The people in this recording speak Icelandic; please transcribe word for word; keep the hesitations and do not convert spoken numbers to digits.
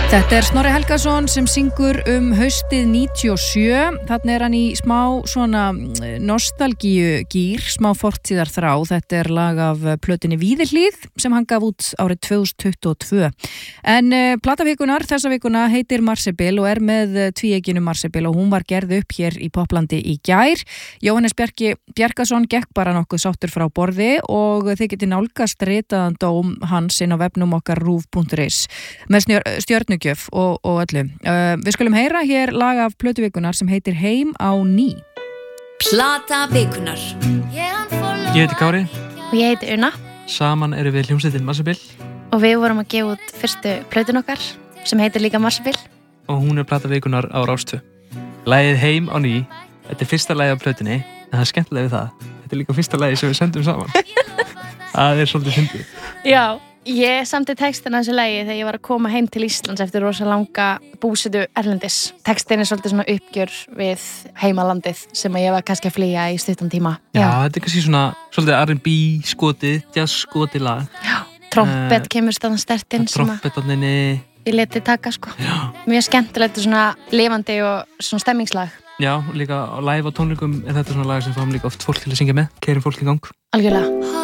Þetta er Snorri Helgason sem syngur um haustið níutíu og sjö. Þarna er hann í smá svona nostalgíu gír, smá fortíðar þrá. Þetta er lag af plötunni Víðihlíð sem hann gaf út árið tvö þúsund tuttugu og tvö. En uh, platavíkunar þessa vikuna heitir Marsebil og er með tvíegginu Marsebil og hún var gerð upp hér í Poplandi í gær. Jóhannes Bjarki Bjarkason gekk bara nokkuð sáttur frá borði og þið getið nálgast ritaðan dóm hans inn á vefnum okkar rúv punktur is með stjörnu Og, og öllu. Uh, við skulum heyra hér lag af plötuvikunar sem heitir Heim á ný. Platavikunar. Ég heiti Kári. Og ég heiti Una. Saman erum við hljómsveitin Marsebil. Og við vorum að gefa út fyrstu plötun okkar sem heitir líka Marsebil. Og hún er platavikunar á Rás tvö. Lagið Heim á ný. Þetta er fyrsta lagið á plötunni. En það er skemmtilega við það. Þetta er líka fyrsta lagið sem við sendum saman. Það er svolítið fyndið. Já. Ég samti textin af þessu lagi þegar ég var að koma heim til Íslands eftir rosa langa búsetu erlendis. Textin er svolítið svona uppgjör við heimalandið sem að ég var kannski að flýja í stuttan tíma. Já, Já. Þetta er kannski svona svolítið R and B skotið, jazz skotið lag. Já, trompet uh, kemur staðan stertinn sem að trompetarninni ég leti taka sko. Já. Mjög skemmtilegt og svona lifandi og svona stemmingslag. Já, líka á live á tónleikum er þetta svona lag sem fáum líka oft fólk til að syngja með, keyrum fólk í gang. Algjörlega.